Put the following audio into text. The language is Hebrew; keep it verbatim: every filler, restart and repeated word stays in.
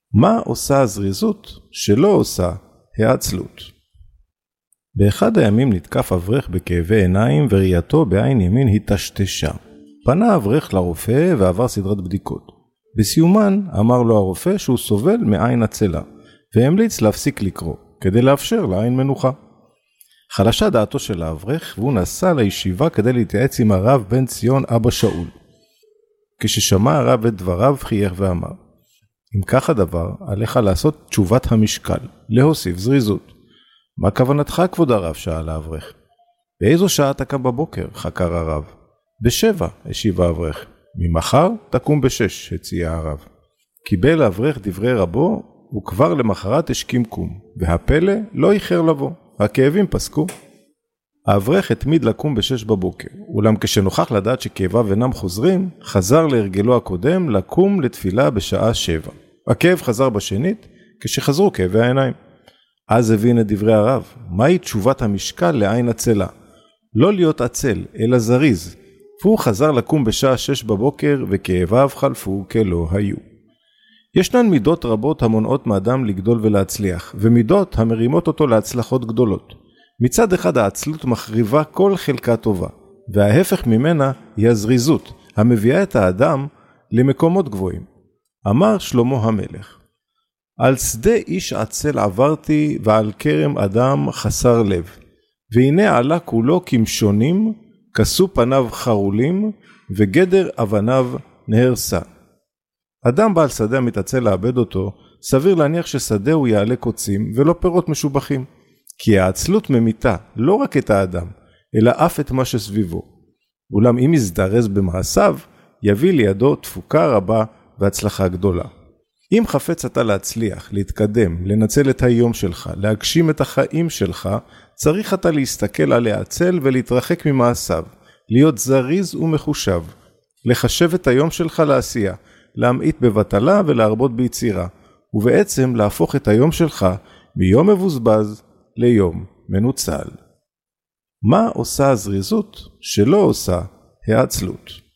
מה עושה הזריזות שלא עושה העצלות? באחד הימים נתקף אברך בכאבי עיניים וראייתו בעין ימין התשתשה. פנה אברך לרופא ועבר סדרת בדיקות. בסיומן אמר לו הרופא שהוא סובל מעין עצלה, והמליץ להפסיק לקרוא, כדי לאפשר לעין מנוחה. חלשה דעתו של האברך, והוא נסע לישיבה כדי להתייעץ עם הרב בן ציון אבא שאול. כששמע הרב את דבריו חייך ואמר, אם כך הדבר, עליך לעשות תשובת המשקל, להוסיף זריזות. מה כוונתך כבוד הרב? שאל האברך. באיזו שעה אתה קם בבוקר? חקר הרב. בשבע, השיב האברך. ממחר תקום בשש, הציע הרב. קיבל האברך דברי רבו, וכבר למחרת השכים קום, והפלא לא איחר לבוא, הכאבים פסקו. האברך התמיד לקום בשש בבוקר, אולם כשנוכח לדעת שכאביו אינם חוזרים, חזר להרגלו הקודם לקום לתפילה בשעה שבע. הכאב חזר בשנית, כשחזרו כאבי העיניים. אז הבין את דברי הרב, מהי תשובת המשקל לעין עצלה? לא להיות עצל, אלא זריז. והוא חזר לקום בשעה שש בבוקר, וכאביו חלפו כלא היו. ישנן מידות רבות המונעות מאדם לגדול ולהצליח, ומידות המרימות אותו להצלחות גדולות. מצד אחד העצלות מחריבה כל חלקה טובה, וההפך ממנה היא הזריזות, המביאה את האדם למקומות גבוהים. אמר שלמה המלך, על שדה איש עצל עברתי, ועל כרם אדם חסר לב. והנה עלה כולו כמשונים, כסו פניו חרולים, וגדר אבניו נהרסה. אדם בעל שדה המתעצל לאבד אותו, סביר להניח ששדה הוא יעלה קוצים, ולא פירות משובחים. כי העצלות ממיתה לא רק את האדם, אלא אף את מה שסביבו. אולם אם יזדרז במעשיו, יביא לידו תפוקה רבה והצלחה גדולה. אם חפץ אתה להצליח, להתקדם, לנצל את היום שלך, להגשים את החיים שלך, צריך אתה להסתכל על העצל ולהתרחק ממעשיו, להיות זריז ומחושב, לחשב את היום שלך לעשייה, להמעיט בבטלה ולהרבות ביצירה, ובעצם להפוך את היום שלך מיום מבוזבז ליום מנוצל. מה עושה הזריזות שלא עושה העצלות?